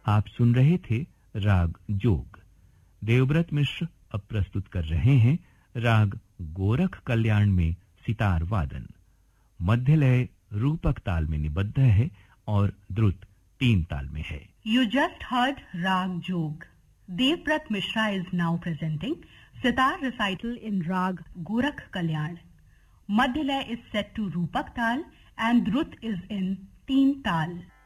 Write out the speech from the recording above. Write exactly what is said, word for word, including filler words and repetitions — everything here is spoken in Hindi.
आप सुन रहे थे राग जोग। देवव्रत मिश्र अब प्रस्तुत कर रहे हैं राग गोरख कल्याण में सितार वादन। मध्य लय रूपक ताल में निबद्ध है और द्रुत तीन ताल में है। You just heard Rag Jog. Devvrat Mishra is now presenting sitar recital in Rag Gorakh Kalyan. Madhya lay is set to Rupak Tal and Drut is in Teen Tal.